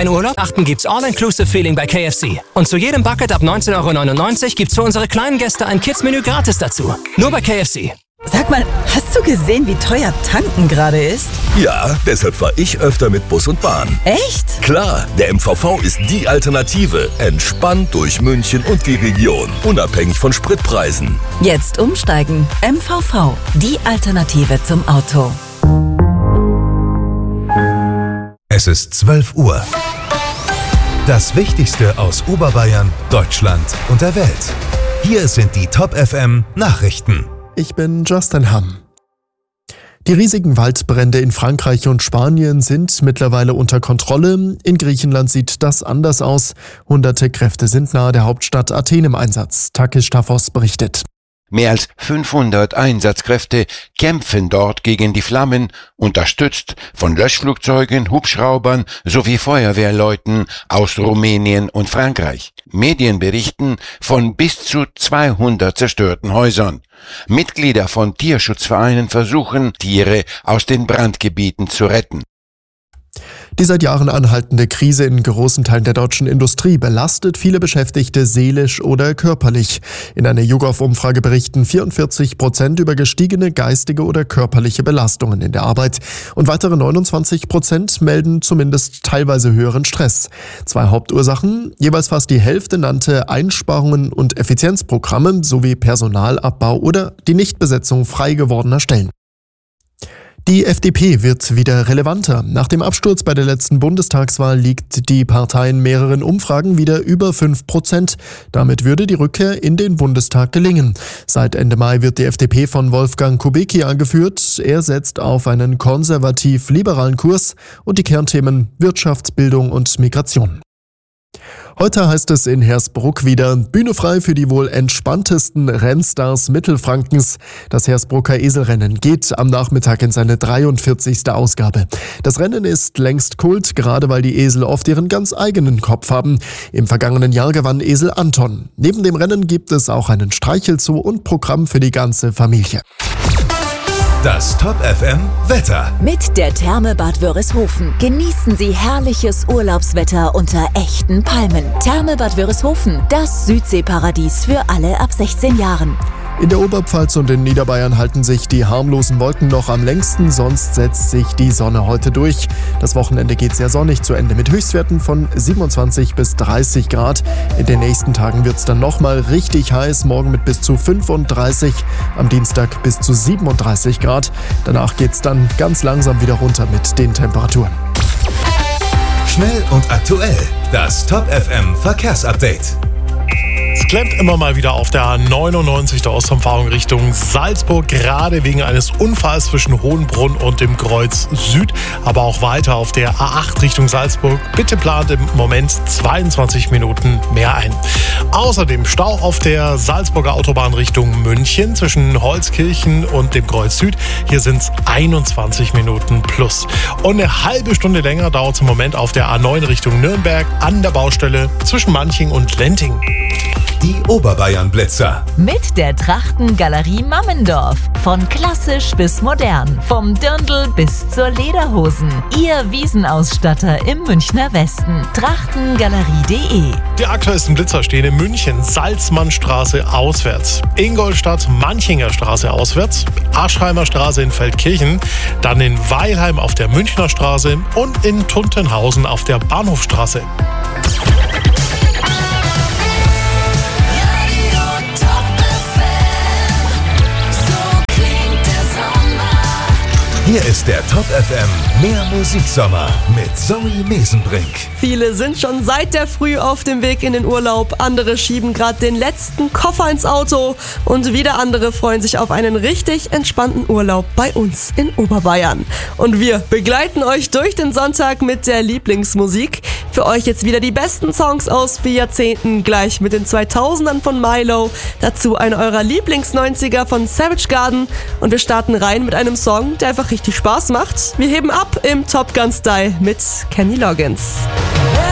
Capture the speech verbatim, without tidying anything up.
Kein Urlaub? Achten gibt's All-Inclusive-Feeling bei K F C. Und zu jedem Bucket ab neunzehn Euro neunundneunzig gibt's für unsere kleinen Gäste ein Kids-Menü gratis dazu. Nur bei K F C. Sag mal, hast du gesehen, wie teuer tanken gerade ist? Ja, deshalb fahre ich öfter mit Bus und Bahn. Echt? Klar, der M V V ist die Alternative. Entspannt durch München und die Region. Unabhängig von Spritpreisen. Jetzt umsteigen. M V V, die Alternative zum Auto. Es ist zwölf Uhr. Das Wichtigste aus Oberbayern, Deutschland und der Welt. Hier sind die Top F M Nachrichten. Ich bin Justin Hamm. Die riesigen Waldbrände in Frankreich und Spanien sind mittlerweile unter Kontrolle. In Griechenland sieht das anders aus. Hunderte Kräfte sind nahe der Hauptstadt Athen im Einsatz. Takis Staphos berichtet. Mehr als fünfhundert Einsatzkräfte kämpfen dort gegen die Flammen, unterstützt von Löschflugzeugen, Hubschraubern sowie Feuerwehrleuten aus Rumänien und Frankreich. Medien berichten von bis zu zweihundert zerstörten Häusern. Mitglieder von Tierschutzvereinen versuchen, Tiere aus den Brandgebieten zu retten. Die seit Jahren anhaltende Krise in großen Teilen der deutschen Industrie belastet viele Beschäftigte seelisch oder körperlich. In einer YouGov-Umfrage berichten vierundvierzig Prozent über gestiegene geistige oder körperliche Belastungen in der Arbeit und weitere neunundzwanzig Prozent melden zumindest teilweise höheren Stress. Zwei Hauptursachen, jeweils fast die Hälfte nannte Einsparungen und Effizienzprogramme sowie Personalabbau oder die Nichtbesetzung frei gewordener Stellen. Die F D P wird wieder relevanter. Nach dem Absturz bei der letzten Bundestagswahl liegt die Partei in mehreren Umfragen wieder über fünf Prozent. Damit würde die Rückkehr in den Bundestag gelingen. Seit Ende Mai wird die F D P von Wolfgang Kubicki angeführt. Er setzt auf einen konservativ-liberalen Kurs und die Kernthemen Wirtschaft, Bildung und Migration. Heute heißt es in Hersbruck wieder Bühne frei für die wohl entspanntesten Rennstars Mittelfrankens. Das Hersbrucker Eselrennen geht am Nachmittag in seine dreiundvierzigste Ausgabe. Das Rennen ist längst Kult, gerade weil die Esel oft ihren ganz eigenen Kopf haben. Im vergangenen Jahr gewann Esel Anton. Neben dem Rennen gibt es auch einen Streichelzoo und Programm für die ganze Familie. Das Top F M Wetter. Mit der Therme Bad Wörishofen genießen Sie herrliches Urlaubswetter unter echten Palmen. Therme Bad Wörishofen, das Südseeparadies für alle ab sechzehn Jahren. In der Oberpfalz und in Niederbayern halten sich die harmlosen Wolken noch am längsten, sonst setzt sich die Sonne heute durch. Das Wochenende geht sehr sonnig zu Ende mit Höchstwerten von siebenundzwanzig bis dreißig Grad. In den nächsten Tagen wird es dann nochmal richtig heiß, morgen mit bis zu fünfunddreißig, am Dienstag bis zu siebenunddreißig Grad. Danach geht es dann ganz langsam wieder runter mit den Temperaturen. Schnell und aktuell, das Top F M Verkehrsupdate. Es klemmt immer mal wieder auf der A neunundneunzig der Ostumfahrung Richtung Salzburg, gerade wegen eines Unfalls zwischen Hohenbrunn und dem Kreuz Süd, aber auch weiter auf der A acht Richtung Salzburg. Bitte plant im Moment zweiundzwanzig Minuten mehr ein. Außerdem Stau auf der Salzburger Autobahn Richtung München zwischen Holzkirchen und dem Kreuz Süd. Hier sind es einundzwanzig Minuten plus. Und eine halbe Stunde länger dauert es im Moment auf der A neun Richtung Nürnberg an der Baustelle zwischen Manching und Lenting. Die Oberbayern-Blitzer. Mit der Trachtengalerie Mammendorf. Von klassisch bis modern. Vom Dirndl bis zur Lederhosen. Ihr Wiesenausstatter im Münchner Westen. Trachtengalerie punkt de. Die aktuellsten Blitzer stehen in München, Salzmannstraße auswärts, Ingolstadt, Manchinger Straße auswärts, Aschheimer Straße in Feldkirchen, dann in Weilheim auf der Münchner Straße und in Tuntenhausen auf der Bahnhofstraße. Hier ist der Top F M Mehr Musiksommer mit Zoe Mesenbrink. Viele sind schon seit der Früh auf dem Weg in den Urlaub, andere schieben gerade den letzten Koffer ins Auto und wieder andere freuen sich auf einen richtig entspannten Urlaub bei uns in Oberbayern. Und wir begleiten euch durch den Sonntag mit der Lieblingsmusik. Für euch jetzt wieder die besten Songs aus vier Jahrzehnten, gleich mit den zweitausendern von Milo, dazu einer eurer Lieblings-neunziger von Savage Garden und wir starten rein mit einem Song, der einfach richtig Spaß macht. Wir heben ab im Top Gun Style mit Kenny Loggins.